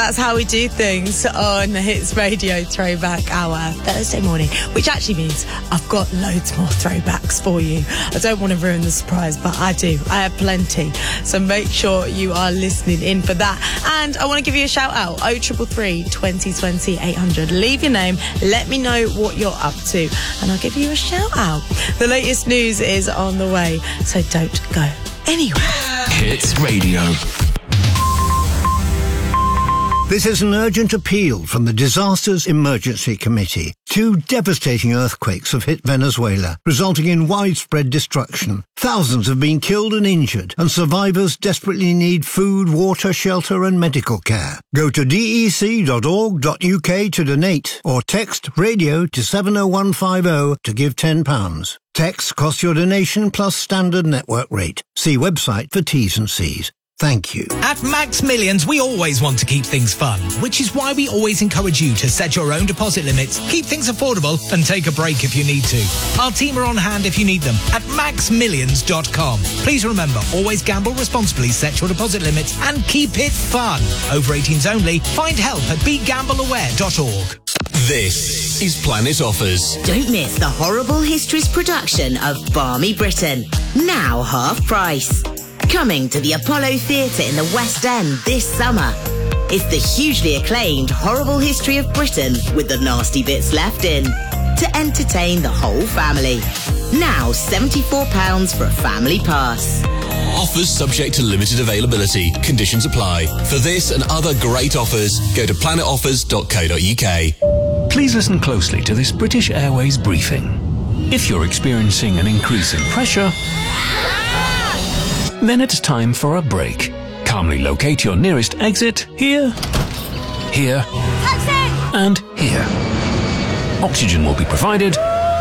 That's how we do things on Hits Radio Throwback Hour Thursday morning, which actually means I've got loads more throwbacks for you. I don't want to ruin the surprise, but I do. I have plenty. So make sure you are listening in for that. And I want to give you a shout out, 0333 2020 800. Leave your name, let me know what you're up to, and I'll give you a shout out. The latest news is on the way, so don't go anywhere. Hits Radio. This is an urgent appeal from the Disasters Emergency Committee. 2 devastating earthquakes have hit Venezuela, resulting in widespread destruction. Thousands have been killed and injured, and survivors desperately need food, water, shelter and medical care. Go to dec.org.uk to donate, or text radio to 70150 to give £10. Text costs your donation plus standard network rate. See website for T's and C's. Thank you. At Max Millions, we always want to keep things fun, which is why we always encourage you to set your own deposit limits, keep things affordable, and take a break if you need to. Our team are on hand if you need them at maxmillions.com. Please remember, always gamble responsibly, set your deposit limits, and keep it fun. Over 18s only. Find help at begambleaware.org. This is Planet Offers. Don't miss the Horrible Histories production of Barmy Britain. Now half price. Coming to the Apollo Theatre in the West End this summer. It's the hugely acclaimed Horrible History of Britain with the nasty bits left in, to entertain the whole family. Now £74 for a family pass. Offers subject to limited availability. Conditions apply. For this and other great offers, go to planetoffers.co.uk. Please listen closely to this British Airways briefing. If you're experiencing an increase in pressure, then it's time for a break. Calmly locate your nearest exit here, here, and here. Oxygen will be provided,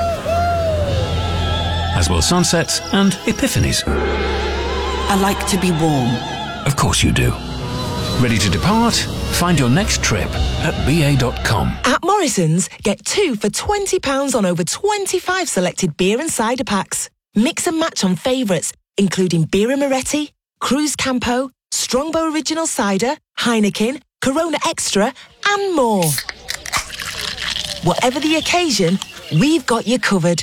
as will sunsets and epiphanies. I like to be warm. Of course you do. Ready to depart? Find your next trip at BA.com. At Morrison's, get 2 for £20 on over 25 selected beer and cider packs. Mix and match on favourites, including Birra Moretti, Cruz Campo, Strongbow Original Cider, Heineken, Corona Extra, and more. Whatever the occasion, we've got you covered.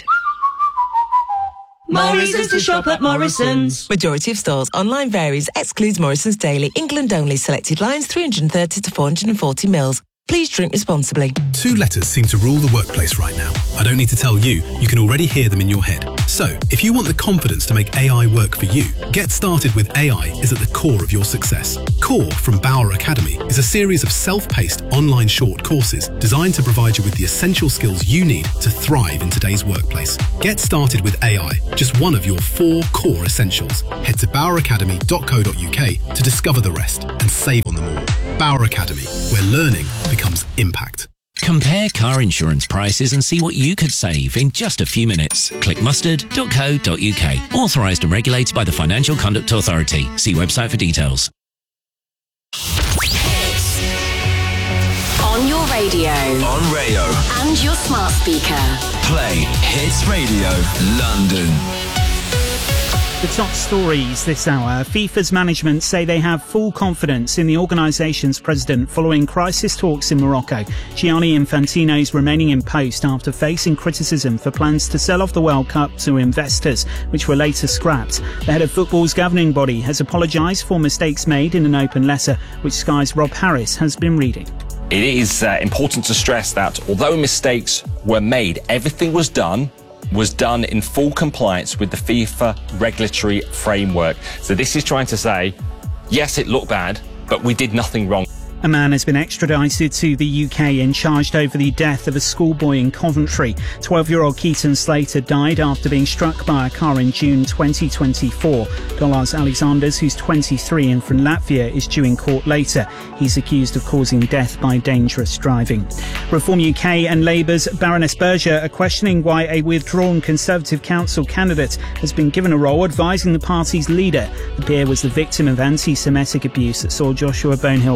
More reasons to shop at Morrison's. Majority of stores. Online varies. Excludes Morrison's Daily. England only. Selected lines 330 to 440 mils. Please drink responsibly. 2 letters seem to rule the workplace right now. I don't need to tell you, you can already hear them in your head. So, if you want the confidence to make AI work for you, Get Started with AI is at the core of your success. Core from Bauer Academy is a series of self-paced online short courses designed to provide you with the essential skills you need to thrive in today's workplace. Get Started with AI, just one of your 4 core essentials. Head to boweracademy.co.uk to discover the rest and save on them all. Bauer Academy, where learning becomes impact. Compare car insurance prices and see what you could save in just a few minutes. Click mustard.co.uk. Authorised and regulated by the Financial Conduct Authority. See website for details. On your radio. On Rayo. And your smart speaker. Play Hits Radio London. The top stories this hour. FIFA's management say they have full confidence in the organisation's president following crisis talks in Morocco. Gianni Infantino is remaining in post after facing criticism for plans to sell off the World Cup to investors, which were later scrapped. The head of football's governing body has apologised for mistakes made in an open letter, which Sky's Rob Harris has been reading. It is important to stress that although mistakes were made, everything was done in full compliance with the FIFA regulatory framework. So this is trying to say, yes, it looked bad, but we did nothing wrong. A man has been extradited to the UK and charged over the death of a schoolboy in Coventry. 12-year-old Keaton Slater died after being struck by a car in June 2024. Dolas Alexanders, who's 23 and from Latvia, is due in court later. He's accused of causing death by dangerous driving. Reform UK and Labour's Baroness Berger are questioning why a withdrawn Conservative Council candidate has been given a role advising the party's leader. The peer was the victim of anti-Semitic abuse that saw Joshua Bonehill Payne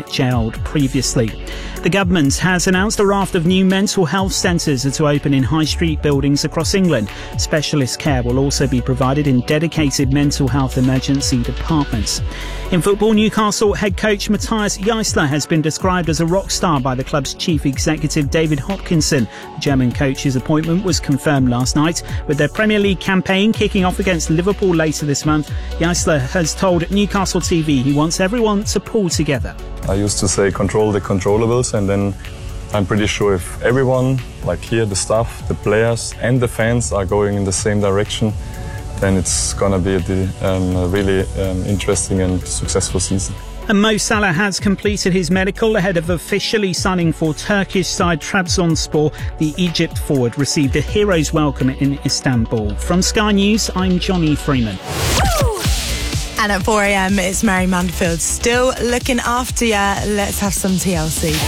jailed previously. The government has announced a raft of new mental health centres are to open in high street buildings across England. Specialist care will also be provided in dedicated mental health emergency departments. In football, Newcastle head coach Matthias Jaissler has been described as a rock star by the club's chief executive David Hopkinson. The German coach's appointment was confirmed last night. With their Premier League campaign kicking off against Liverpool later this month, Jaissler has told Newcastle TV he wants everyone to pull together. I used to say control the controllables, and then I'm pretty sure if everyone, like here, the staff, the players and the fans are going in the same direction, then it's going to be a really interesting and successful season. And Mo Salah has completed his medical ahead of officially signing for Turkish side Trabzonspor. The Egypt forward received a hero's welcome in Istanbul. From Sky News, I'm Johnny Freeman. And at 4 a.m, it's Mary Manfield still looking after you. Let's have some TLC.